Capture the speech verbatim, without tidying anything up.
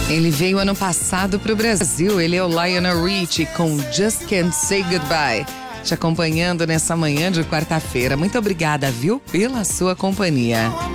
Ele veio ano passado pro Brasil. Ele é o Lionel Richie com Just Can't Say Goodbye. Te acompanhando nessa manhã de quarta-feira. Muito obrigada, viu, pela sua companhia.